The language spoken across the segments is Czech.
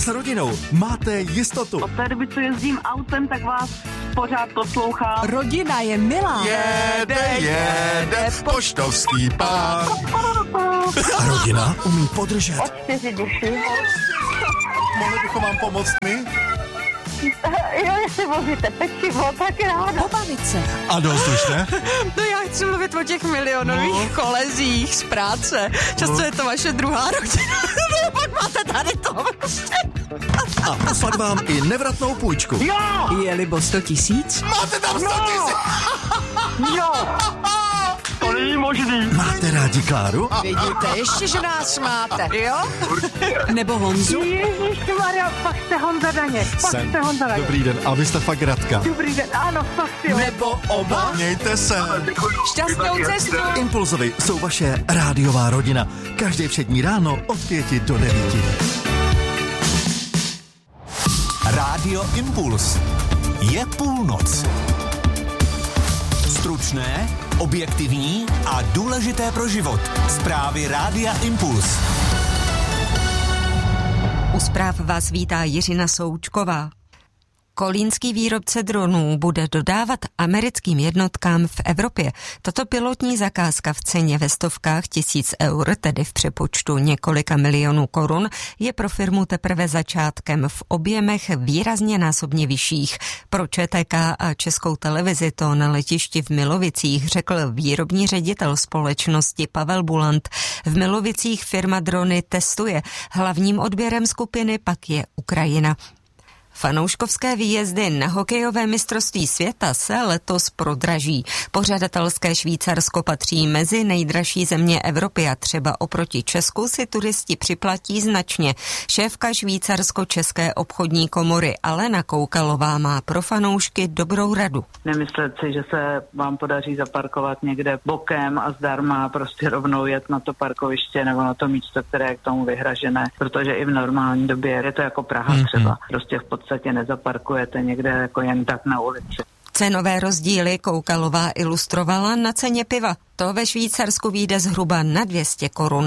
S rodinou máte jistotu. Od té doby, co jezdím autem, tak vás pořád poslouchám. Rodina je milá. Jede poštovský pán. A rodina umí podržet. Od 4 duši. Mohli bychom vám pomoct my? Jo, jestli vozíte pečivo, tak ráda. Pobavit se. A dost už, ne? No já chci mluvit o těch milionových kolezích z práce. Často je to vaše druhá rodina. Pak máte tady to prostě. A poslat vám i nevratnou půjčku. Jo! Je libo 100 000? Máte tam 100 000. Jo! To není možný. Máte rádi Kláru? Vidíte, ještě, že nás máte, jo? Nebo Honzu? Ježišmarja, fakt jste Honza Daněk. Dobrý den, a vy jste fakt Radka. Dobrý den, ano, fakt jo. Nebo oba? Mějte se. Šťastnou cestu. Impulzovi jsou vaše rádiová rodina. Každé všední ráno od 5 do 9. Rádio Impuls. Je půlnoc. Stručné, objektivní a důležité pro život. Zprávy Rádia Impuls. U zpráv vás vítá Jiřina Součková. Kolínský výrobce dronů bude dodávat americkým jednotkám v Evropě. Tato pilotní zakázka v ceně ve stovkách tisíc eur, tedy v přepočtu několika milionů korun, je pro firmu teprve začátkem, v objemech výrazně násobně vyšších. Pro ČTK a Českou televizi to na letišti v Milovicích řekl výrobní ředitel společnosti Pavel Bulant. V Milovicích firma drony testuje. Hlavním odběrem skupiny pak je Ukrajina. Fanouškovské výjezdy na hokejové mistrovství světa se letos prodraží. Pořadatelské Švýcarsko patří mezi nejdražší země Evropy a třeba oproti Česku si turisti připlatí značně. Šéfka Švýcarsko-české obchodní komory Alena Koukalová má pro fanoušky dobrou radu. Nemyslet si, že se vám podaří zaparkovat někde bokem a zdarma prostě rovnou jet na to parkoviště nebo na to místo, které je k tomu vyhražené, protože i v normální době je to jako Praha třeba. Prostě v podstatě nezaparkujete někde jako jen tak na ulici. Cenové rozdíly Koukalová ilustrovala na ceně piva. To ve Švýcarsku vyjde zhruba na 200 korun.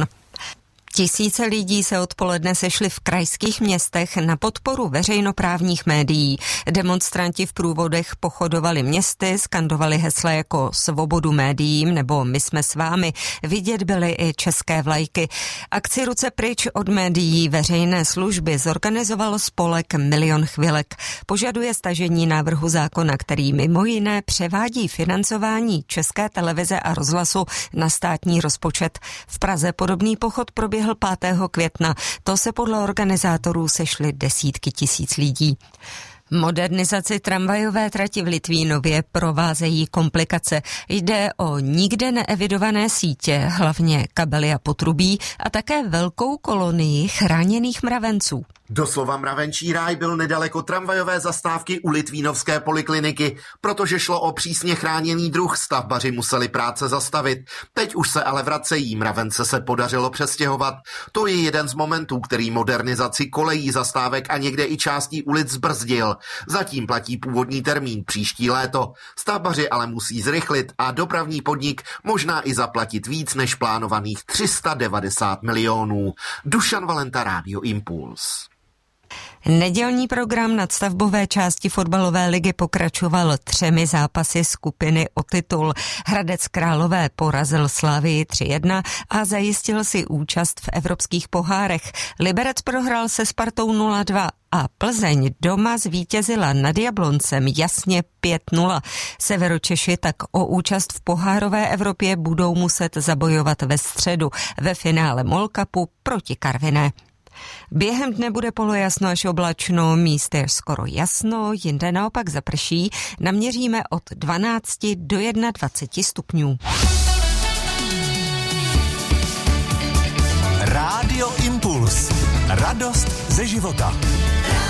Tisíce lidí se odpoledne sešli v krajských městech na podporu veřejnoprávních médií. Demonstranti v průvodech pochodovali městy, skandovali hesla jako svobodu médiím nebo my jsme s vámi. Vidět byly i české vlajky. Akci Ruce pryč od médií veřejné služby zorganizoval spolek Milion chvilek. Požaduje stažení návrhu zákona, který mimo jiné převádí financování České televize a rozhlasu na státní rozpočet. V Praze podobný pochod proběhl 5. května. To se podle organizátorů sešly desítky tisíc lidí. Modernizaci tramvajové trati v Litvínově provázejí komplikace. Jde o nikde neevidované sítě, hlavně kabely a potrubí a také velkou kolonii chráněných mravenců. Doslova mravenčí ráj byl nedaleko tramvajové zastávky u Litvínovské polikliniky, protože šlo o přísně chráněný druh, stavbaři museli práce zastavit. Teď už se ale vracejí, mravence se podařilo přestěhovat. To je jeden z momentů, který modernizaci kolejí zastávek a někde i částí ulic zbrzdil. Zatím platí původní termín příští léto. Stavbaři ale musí zrychlit a dopravní podnik možná i zaplatit víc než plánovaných 390 milionů. Dušan Valenta, Rádio Impuls. Nedělní program nadstavbové části fotbalové ligy pokračoval 3 zápasy skupiny o titul. Hradec Králové porazil Slavii 3-1 a zajistil si účast v evropských pohárech. Liberec prohrál se Spartou 0-2 a Plzeň doma zvítězila nad Jabloncem jasně 5-0. Severočeši tak o účast v pohárové Evropě budou muset zabojovat ve středu ve finále MOL Cupu proti Karviné. Během dne bude polojasno až oblačno, místy skoro jasno, jinde naopak zaprší. Naměříme od 12 do 21 stupňů. Rádio Impuls. Radost ze života.